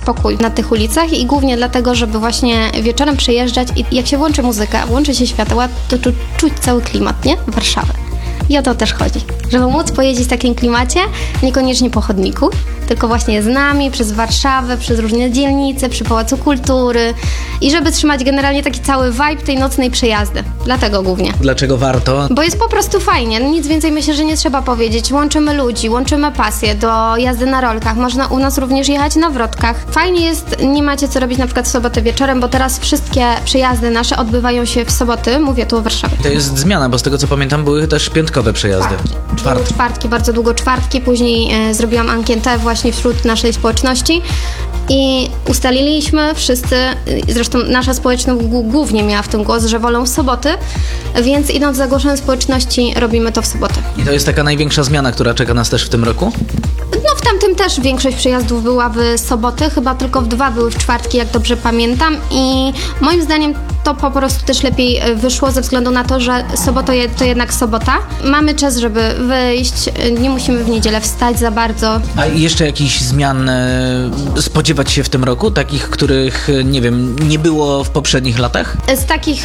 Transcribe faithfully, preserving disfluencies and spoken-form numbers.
spokój na tych ulicach i głównie dlatego, żeby właśnie wieczorem przejeżdżać i jak się włączy muzyka, włączy się światła, to czu, czuć cały klimat, nie? Warszawy. I o to też chodzi, żeby móc pojeździć w takim klimacie, niekoniecznie po chodniku, tylko właśnie z nami, przez Warszawę, przez różne dzielnice, przy Pałacu Kultury i żeby trzymać generalnie taki cały vibe tej nocnej przejazdy. Dlatego głównie. Dlaczego warto? Bo jest po prostu fajnie, nic więcej myślę, że nie trzeba powiedzieć. Łączymy ludzi, łączymy pasję do jazdy na rolkach, można u nas również jechać na wrotkach. Fajnie jest, nie macie co robić na przykład w sobotę wieczorem, bo teraz wszystkie przejazdy nasze odbywają się w soboty, mówię tu o Warszawie. To jest zmiana, bo z tego co pamiętam były też piątkowe przejazdy. Czwartki. Były czwartki, bardzo długo czwartki, później e, zrobiłam ankietę właśnie wśród naszej społeczności i ustaliliśmy wszyscy, zresztą nasza społeczność głównie miała w tym głos, że wolą soboty, więc idąc za głosem społeczności robimy to w sobotę. I to jest taka największa zmiana, która czeka nas też w tym roku? No w tamtym też większość przejazdów była w soboty, chyba tylko w dwa były w czwartki, jak dobrze pamiętam i moim zdaniem to po prostu też lepiej wyszło ze względu na to, że sobota to jednak sobota. Mamy czas, żeby wyjść, nie musimy w niedzielę wstać za bardzo. A jeszcze jakichś zmian e, spodziewać się w tym roku? Takich, których, nie wiem, nie było w poprzednich latach? Z takich